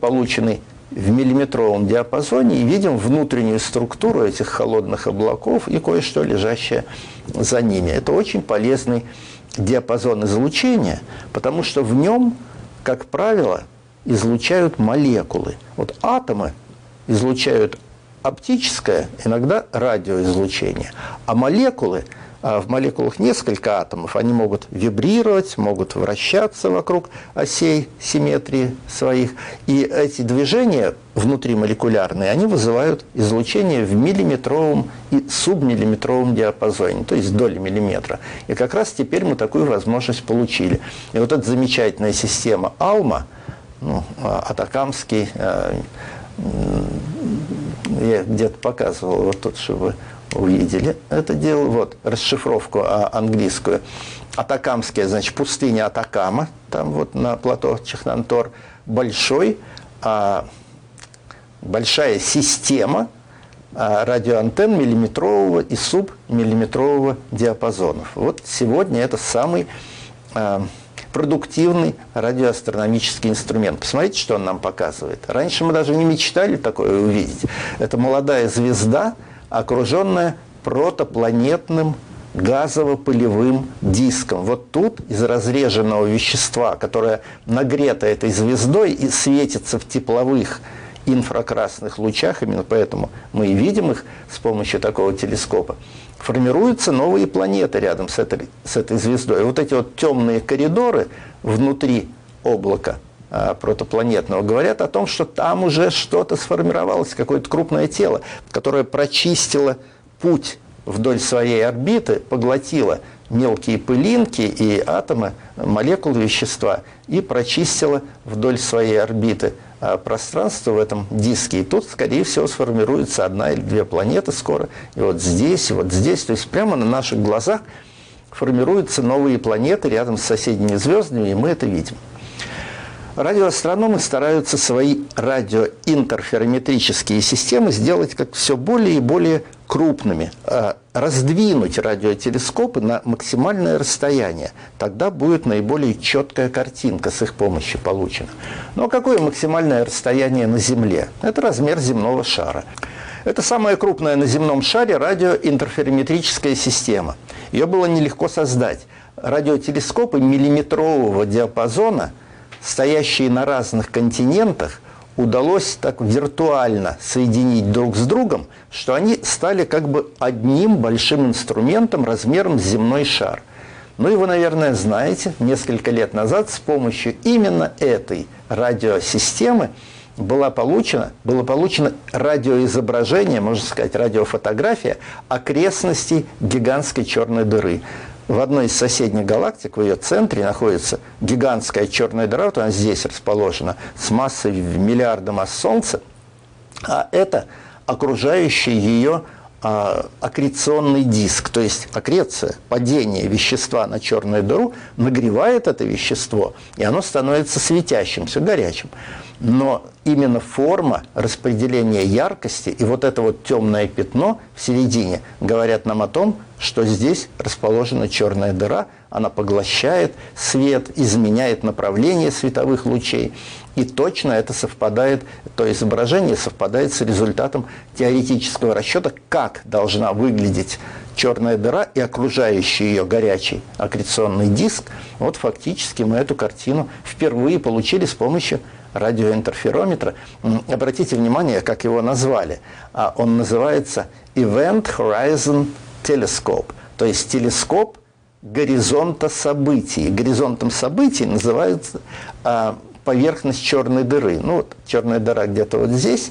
полученный в миллиметровом диапазоне, и видим внутреннюю структуру этих холодных облаков и кое-что, лежащее за ними. Это очень полезный диапазон излучения, потому что в нем, как правило, излучают молекулы. Вот атомы излучают оптическое, иногда радиоизлучение, а молекулы, в молекулах несколько атомов, они могут вибрировать, могут вращаться вокруг осей симметрии своих, и эти движения внутримолекулярные, они вызывают излучение в миллиметровом и субмиллиметровом диапазоне, то есть доли миллиметра. И как раз теперь мы такую возможность получили. И вот эта замечательная система ALMA, атакамский, я где-то показывал, вот тут, чтобы вы увидели это дело, вот, расшифровку английскую. Атакамская, значит, пустыня Атакама, там вот на плато Чхонтор, большая система радиоантенн миллиметрового и субмиллиметрового диапазонов. Вот сегодня это самый продуктивный радиоастрономический инструмент. Посмотрите, что он нам показывает. Раньше мы даже не мечтали такое увидеть. Это молодая звезда, окруженная протопланетным газово-пылевым диском. Вот тут из разреженного вещества, которое нагрето этой звездой и светится в тепловых инфракрасных лучах, именно поэтому мы и видим их с помощью такого телескопа, формируются новые планеты рядом с этой звездой. И вот эти вот темные коридоры внутри облака протопланетного говорят о том, что там уже что-то сформировалось, какое-то крупное тело, которое прочистило путь вдоль своей орбиты, поглотило мелкие пылинки и атомы, молекулы вещества и прочистило вдоль своей орбиты пространство в этом диске. И тут, скорее всего, сформируется одна или две планеты скоро. И вот здесь, и вот здесь. То есть прямо на наших глазах формируются новые планеты рядом с соседними звездами, и мы это видим. Радиоастрономы стараются свои радиоинтерферометрические системы сделать как все более и более крупными, раздвинуть радиотелескопы на максимальное расстояние. Тогда будет наиболее четкая картинка с их помощью получена. Но какое максимальное расстояние на Земле? Это размер земного шара. Это самая крупная на земном шаре радиоинтерферометрическая система. Ее было нелегко создать. Радиотелескопы миллиметрового диапазона, стоящие на разных континентах, удалось так виртуально соединить друг с другом, что они стали как бы одним большим инструментом размером с земной шар. Ну и вы, наверное, знаете, несколько лет назад с помощью именно этой радиосистемы было получено радиоизображение, можно сказать, радиофотография окрестностей гигантской черной дыры. В одной из соседних галактик, в ее центре, находится гигантская черная дыра, вот она здесь расположена, с массой в миллиарды масс Солнца, а это окружающий ее аккреционный диск, то есть аккреция, падение вещества на черную дыру нагревает это вещество, и оно становится светящимся, горячим. Но именно форма распределения яркости и вот это вот темное пятно в середине говорят нам о том, что здесь расположена черная дыра, она поглощает свет, изменяет направление световых лучей. И точно это совпадает, то изображение совпадает с результатом теоретического расчета, как должна выглядеть черная дыра и окружающий ее горячий аккреционный диск. Вот фактически мы эту картину впервые получили с помощью радиоинтерферометра. Обратите внимание, как его назвали. Он называется Event Horizon Telescope, то есть телескоп горизонта событий. Горизонтом событий называется поверхность черной дыры. Ну вот черная дыра где-то вот здесь,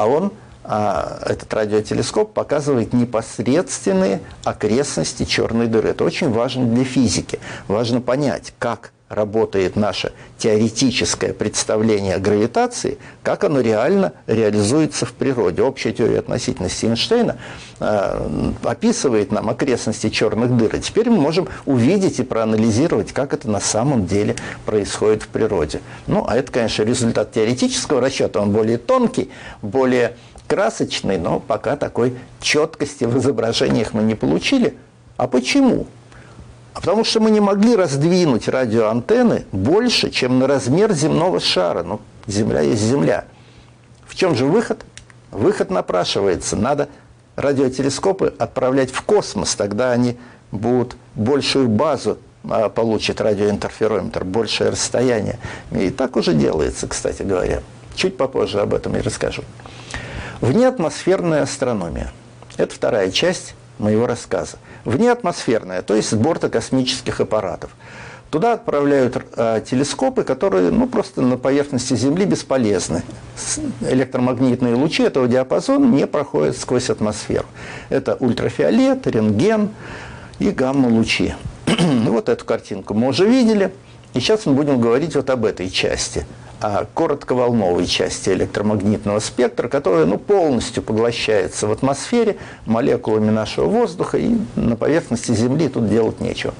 этот радиотелескоп показывает непосредственные окрестности черной дыры. Это очень важно для физики. Важно понять, как работает наше теоретическое представление о гравитации, как оно реально реализуется в природе. Общая теория относительности Эйнштейна описывает нам окрестности черных дыр. И теперь мы можем увидеть и проанализировать, как это на самом деле происходит в природе. Ну, а это, конечно, результат теоретического расчета. Он более тонкий, более красочный, но пока такой четкости в изображениях мы не получили. А почему? Потому что мы не могли раздвинуть радиоантенны больше, чем на размер земного шара. Ну, Земля есть Земля. В чем же выход? Выход напрашивается. Надо радиотелескопы отправлять в космос, тогда они будут большую базу получат радиоинтерферометр, большее расстояние. И так уже делается, кстати говоря. Чуть попозже об этом я расскажу. Внеатмосферная астрономия. Это вторая часть моего рассказа. Внеатмосферная, то есть с борта космических аппаратов. Туда отправляют телескопы, которые просто на поверхности Земли бесполезны. Электромагнитные лучи этого диапазона не проходят сквозь атмосферу. Это ультрафиолет, рентген и гамма-лучи. Вот эту картинку мы уже видели. И сейчас мы будем говорить вот об этой части, о коротковолновой части электромагнитного спектра, которая полностью поглощается в атмосфере молекулами нашего воздуха, и на поверхности Земли тут делать нечего.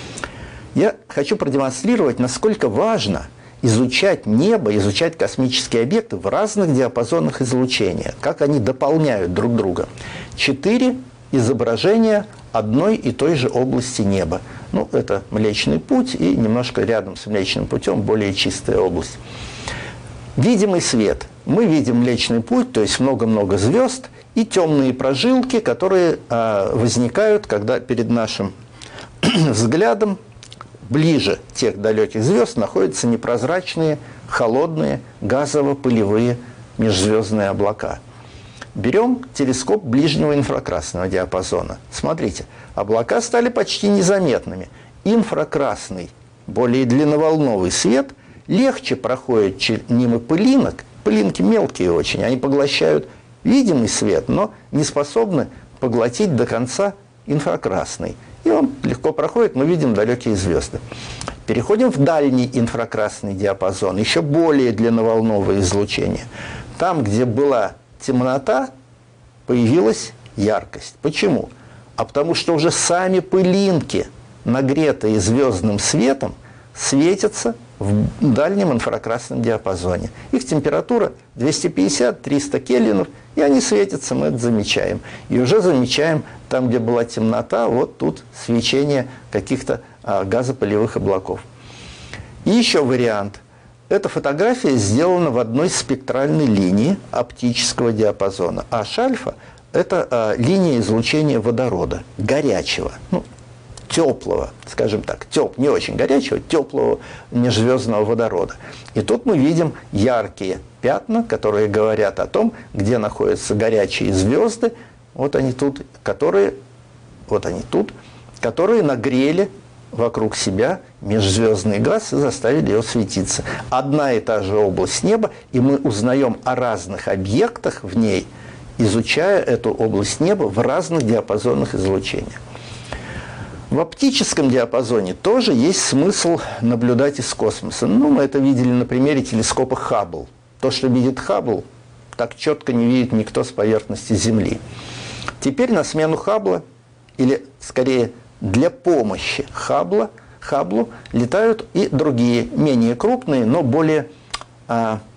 Я хочу продемонстрировать, насколько важно изучать небо, изучать космические объекты в разных диапазонах излучения, как они дополняют друг друга. 4 изображения одной и той же области неба. Это Млечный Путь, и немножко рядом с Млечным Путем более чистая область. Видимый свет. Мы видим Млечный Путь, то есть много-много звезд, и темные прожилки, которые возникают, когда перед нашим взглядом ближе тех далеких звезд находятся непрозрачные, холодные, газово-пылевые межзвездные облака. Берем телескоп ближнего инфракрасного диапазона. Смотрите, облака стали почти незаметными. Инфракрасный, более длинноволновый свет легче проходит мимо пылинок. Пылинки мелкие очень, они поглощают видимый свет, но не способны поглотить до конца инфракрасный. И он легко проходит, мы видим далекие звезды. Переходим в дальний инфракрасный диапазон, еще более длинноволновое излучение. Там, где была темнота, появилась яркость. Почему? Потому что уже сами пылинки, нагретые звездным светом, светятся в дальнем инфракрасном диапазоне. Их температура 250-300 кельвинов, и они светятся, мы это замечаем. И уже замечаем, там, где была темнота, вот тут свечение каких-то газопылевых облаков. И еще вариант. Эта фотография сделана в одной спектральной линии оптического диапазона. H-альфа – это линия излучения водорода, горячего, теплого, скажем так, не очень горячего, теплого межзвездного водорода. И тут мы видим яркие пятна, которые говорят о том, где находятся горячие звезды, вот они тут, которые нагрели вокруг себя межзвездный газ и заставили его светиться. Одна и та же область неба, и мы узнаем о разных объектах в ней, изучая эту область неба в разных диапазонах излучения. В оптическом диапазоне тоже есть смысл наблюдать из космоса. Мы это видели на примере телескопа Хаббл. То, что видит Хаббл, так четко не видит никто с поверхности Земли. Теперь на смену Хаббла, или скорее для помощи Хабблу, летают и другие, менее крупные, но более